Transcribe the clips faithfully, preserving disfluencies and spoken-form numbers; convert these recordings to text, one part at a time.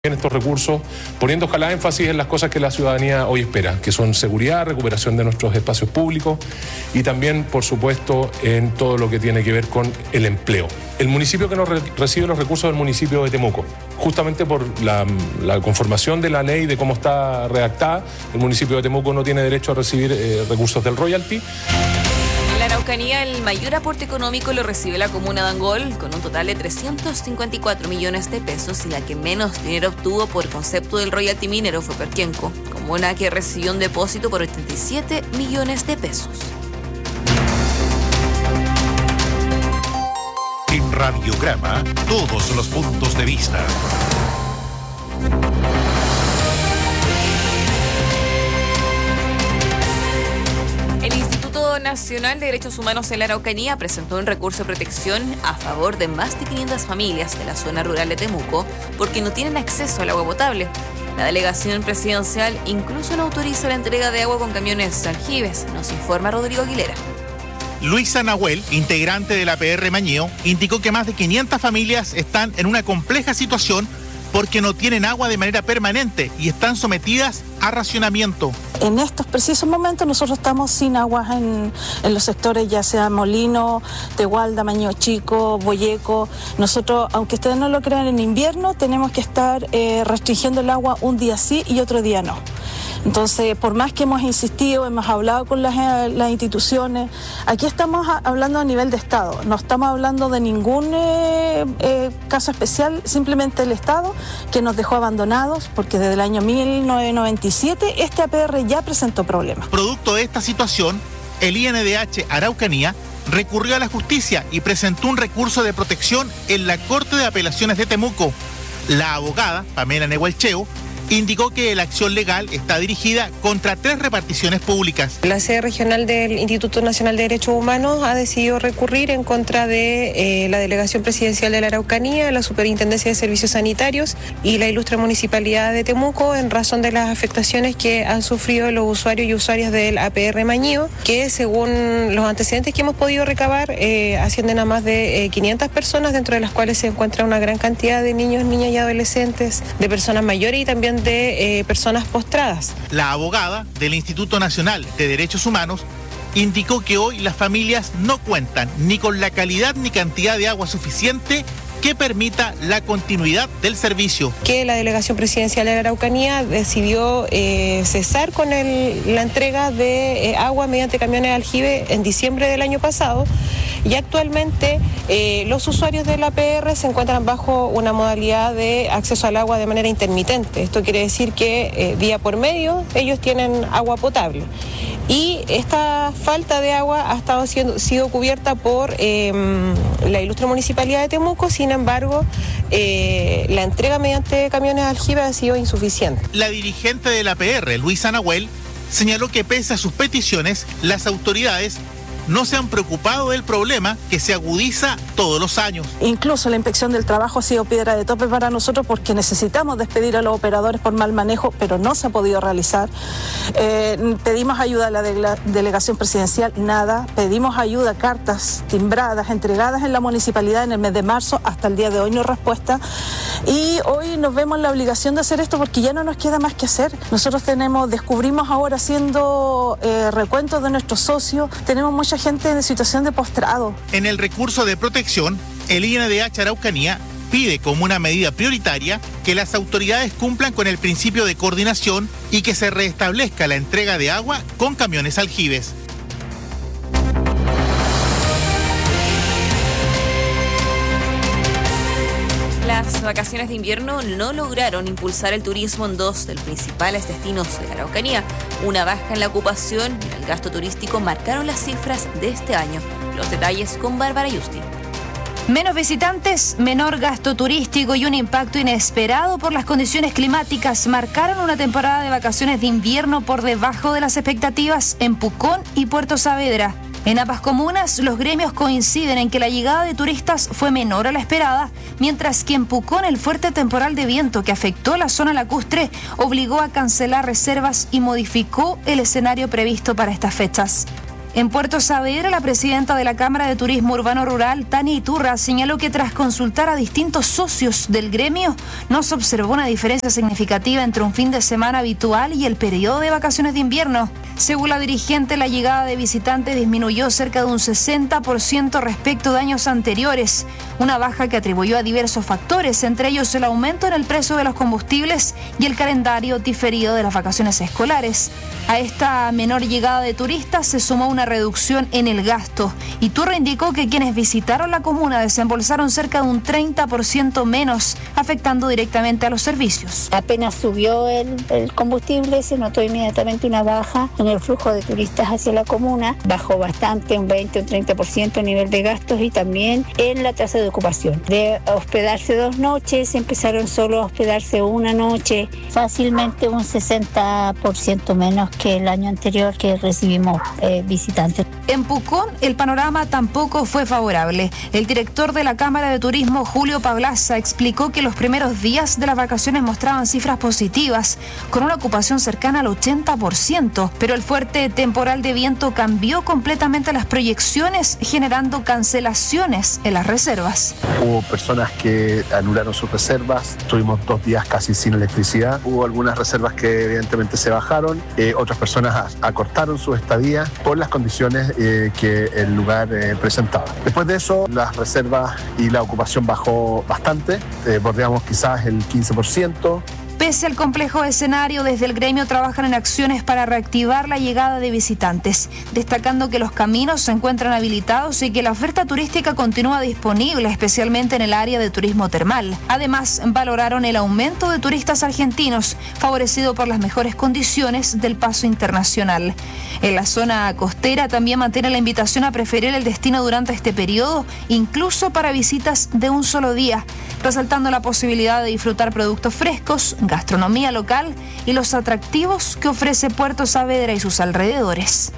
en estos recursos, poniendo ojalá énfasis en las cosas que la ciudadanía hoy espera, que son seguridad, recuperación de nuestros espacios públicos y también, por supuesto, en todo lo que tiene que ver con el empleo. El municipio que no re recibe los recursos es el municipio de Temuco, justamente por la, la conformación de la ley, de cómo está redactada. El municipio de Temuco no tiene derecho a recibir eh, recursos del royalty. En la Araucanía, el mayor aporte económico lo recibe la comuna de Angol, con un total de trescientos cincuenta y cuatro millones de pesos, y la que menos dinero obtuvo por concepto del royalty minero fue Perquenco, comuna que recibió un depósito por ochenta y siete millones de pesos. En Radiograma, todos los puntos de vista. El Instituto Nacional de Derechos Humanos en la Araucanía presentó un recurso de protección a favor de más de quinientas familias de la zona rural de Temuco porque no tienen acceso al agua potable. La delegación presidencial incluso no autoriza la entrega de agua con camiones aljibes, nos informa Rodrigo Aguilera. Luisa Nahuel, integrante de la P R Mañeo, indicó que más de quinientas familias están en una compleja situación porque no tienen agua de manera permanente y están sometidas a racionamiento. En estos precisos momentos nosotros estamos sin agua en, en los sectores, ya sea Molino, Tegualda, Mañeo Chico, Boyeco. Nosotros, aunque ustedes no lo crean, en invierno tenemos que estar eh, restringiendo el agua un día sí y otro día no. Entonces, por más que hemos insistido, hemos hablado con las, las instituciones, aquí estamos a, hablando a nivel de Estado, no estamos hablando de ningún eh, eh, caso especial, simplemente el Estado que nos dejó abandonados, porque desde el año mil novecientos noventa y siete este A P R ya presentó problemas. Producto de esta situación, el I N D H Araucanía recurrió a la justicia y presentó un recurso de protección en la Corte de Apelaciones de Temuco. La abogada, Pamela Nehuelcheo, indicó que la acción legal está dirigida contra tres reparticiones públicas. La sede regional del Instituto Nacional de Derechos Humanos ha decidido recurrir en contra de eh, la Delegación Presidencial de la Araucanía, la Superintendencia de Servicios Sanitarios y la Ilustre Municipalidad de Temuco en razón de las afectaciones que han sufrido los usuarios y usuarias del A P R Mañeo, que según los antecedentes que hemos podido recabar eh, ascienden a más de eh, quinientas personas, dentro de las cuales se encuentra una gran cantidad de niños, niñas y adolescentes, de personas mayores y también de eh, personas postradas. La abogada del Instituto Nacional de Derechos Humanos indicó que hoy las familias no cuentan ni con la calidad ni cantidad de agua suficiente que permita la continuidad del servicio. Que la Delegación Presidencial de la Araucanía decidió eh, cesar con el, la entrega de eh, agua mediante camiones aljibe en diciembre del año pasado, y actualmente eh, los usuarios de la A P R se encuentran bajo una modalidad de acceso al agua de manera intermitente. Esto quiere decir que eh, día por medio ellos tienen agua potable. Y esta falta de agua ha estado siendo sido cubierta por eh, la Ilustre Municipalidad de Temuco. Sin embargo, eh, la entrega mediante camiones aljibe ha sido insuficiente. La dirigente de la P R, Luisa Nahuel, señaló que pese a sus peticiones, las autoridades no se han preocupado del problema que se agudiza todos los años. Incluso la inspección del trabajo ha sido piedra de tope para nosotros porque necesitamos despedir a los operadores por mal manejo, pero no se ha podido realizar. Eh, pedimos ayuda a la de delegación presidencial, nada. Pedimos ayuda, cartas timbradas, entregadas en la municipalidad en el mes de marzo, hasta el día de hoy no hay respuesta. Y hoy nos vemos en la obligación de hacer esto porque ya no nos queda más que hacer. Nosotros tenemos, descubrimos ahora haciendo eh, recuentos de nuestros socios, tenemos mucha gente en situación de postrado. En el recurso de protección, el I N D H Araucanía pide como una medida prioritaria que las autoridades cumplan con el principio de coordinación y que se restablezca la entrega de agua con camiones aljibes. Las vacaciones de invierno no lograron impulsar el turismo en dos de los principales destinos de la Araucanía. Una baja en la ocupación y en el gasto turístico marcaron las cifras de este año. Los detalles con Bárbara Yusti. Menos visitantes, menor gasto turístico y un impacto inesperado por las condiciones climáticas marcaron una temporada de vacaciones de invierno por debajo de las expectativas en Pucón y Puerto Saavedra. En ambas comunas, los gremios coinciden en que la llegada de turistas fue menor a la esperada, mientras que en Pucón el fuerte temporal de viento que afectó la zona lacustre obligó a cancelar reservas y modificó el escenario previsto para estas fechas. En Puerto Saavedra, la presidenta de la Cámara de Turismo Urbano Rural, Tania Iturra, señaló que tras consultar a distintos socios del gremio, no se observó una diferencia significativa entre un fin de semana habitual y el periodo de vacaciones de invierno. Según la dirigente, la llegada de visitantes disminuyó cerca de un sesenta por ciento respecto de años anteriores, una baja que atribuyó a diversos factores, entre ellos el aumento en el precio de los combustibles y el calendario diferido de las vacaciones escolares. A esta menor llegada de turistas se sumó una reducción en el gasto. Iturra indicó que quienes visitaron la comuna desembolsaron cerca de un treinta por ciento menos, afectando directamente a los servicios. Apenas subió el, el combustible, se notó inmediatamente una baja en el flujo de turistas hacia la comuna. Bajó bastante, un veinte o un treinta por ciento a nivel de gastos y también en la tasa de ocupación. De hospedarse dos noches, empezaron solo a hospedarse una noche, fácilmente un sesenta por ciento menos que el año anterior que recibimos eh, visitantes. En Pucón, el panorama tampoco fue favorable. El director de la Cámara de Turismo, Julio Pablaza, explicó que los primeros días de las vacaciones mostraban cifras positivas, con una ocupación cercana al ochenta por ciento, pero el fuerte temporal de viento cambió completamente las proyecciones, generando cancelaciones en las reservas. Hubo personas que anularon sus reservas, tuvimos dos días casi sin electricidad, hubo algunas reservas que evidentemente se bajaron, eh, otras personas acortaron su estadía por las condiciones eh, que el lugar eh, presentaba. Después de eso, las reservas y la ocupación bajó bastante, eh, bordeamos quizás el quince por ciento. Pese al complejo escenario, desde el gremio trabajan en acciones para reactivar la llegada de visitantes, destacando que los caminos se encuentran habilitados y que la oferta turística continúa disponible, especialmente en el área de turismo termal. Además, valoraron el aumento de turistas argentinos, favorecido por las mejores condiciones del paso internacional. En la zona costera también mantiene la invitación a preferir el destino durante este periodo, incluso para visitas de un solo día, resaltando la posibilidad de disfrutar productos frescos, gastronomía local y los atractivos que ofrece Puerto Saavedra y sus alrededores.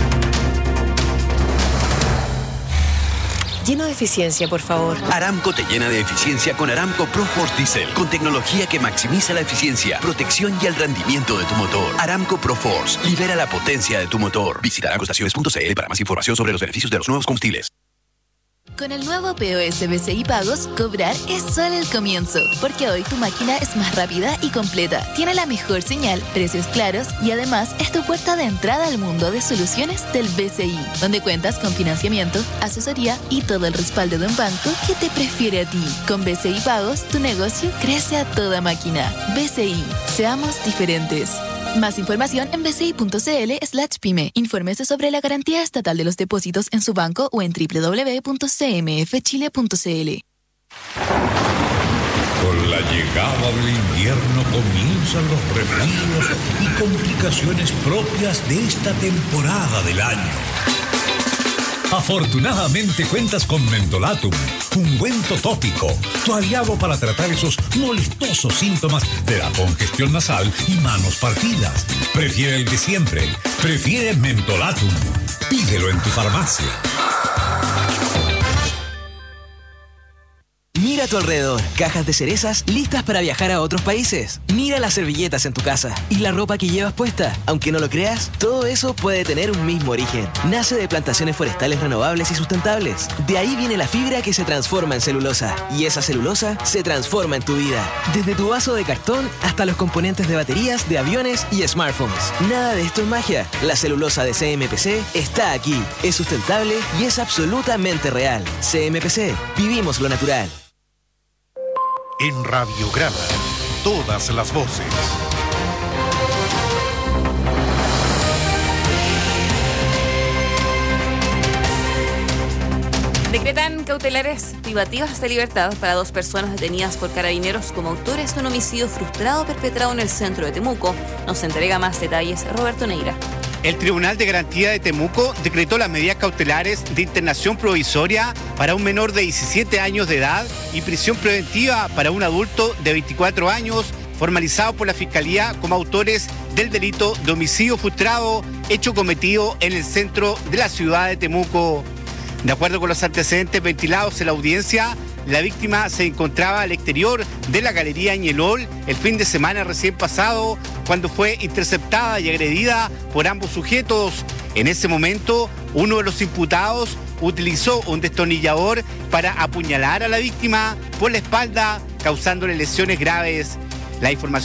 Lleno de eficiencia, por favor. Aramco te llena de eficiencia con Aramco ProForce Diesel, con tecnología que maximiza la eficiencia, protección y el rendimiento de tu motor. Aramco ProForce, libera la potencia de tu motor. Visita aramco estaciones punto c l para más información sobre los beneficios de los nuevos combustibles. Con el nuevo P O S B C I Pagos, cobrar es solo el comienzo, porque hoy tu máquina es más rápida y completa, tiene la mejor señal, precios claros y además es tu puerta de entrada al mundo de soluciones del B C I, donde cuentas con financiamiento, asesoría y todo el respaldo de un banco que te prefiere a ti. Con B C I Pagos, tu negocio crece a toda máquina. B C I, seamos diferentes. Más información en bci.cl slash pyme. Infórmese sobre la garantía estatal de los depósitos en su banco o en doble u doble u doble u punto c m f chile punto c l. Con la llegada del invierno comienzan los resfríos y complicaciones propias de esta temporada del año. Afortunadamente cuentas con Mentolatum, ungüento tópico, tu aliado para tratar esos molestosos síntomas de la congestión nasal y manos partidas. Prefiere el de siempre, prefiere Mentolatum. Pídelo en tu farmacia. Mira a tu alrededor, cajas de cerezas listas para viajar a otros países. Mira las servilletas en tu casa y la ropa que llevas puesta. Aunque no lo creas, todo eso puede tener un mismo origen. Nace de plantaciones forestales renovables y sustentables. De ahí viene la fibra que se transforma en celulosa. Y esa celulosa se transforma en tu vida. Desde tu vaso de cartón hasta los componentes de baterías, de aviones y smartphones. Nada de esto es magia. La celulosa de C M P C está aquí. Es sustentable y es absolutamente real. C M P C, vivimos lo natural. En Radiograma, todas las voces. Decretan cautelares privativas de libertad para dos personas detenidas por carabineros como autores de un homicidio frustrado perpetrado en el centro de Temuco. Nos entrega más detalles Roberto Neira. El Tribunal de Garantía de Temuco decretó las medidas cautelares de internación provisoria para un menor de diecisiete años de edad y prisión preventiva para un adulto de veinticuatro años, formalizado por la Fiscalía como autores del delito de homicidio frustrado, hecho cometido en el centro de la ciudad de Temuco. De acuerdo con los antecedentes ventilados en la audiencia, la víctima se encontraba al exterior de la Galería Ñelol el fin de semana recién pasado, cuando fue interceptada y agredida por ambos sujetos. En ese momento, Uno de los imputados utilizó un destornillador para apuñalar a la víctima por la espalda, causándole lesiones graves. La información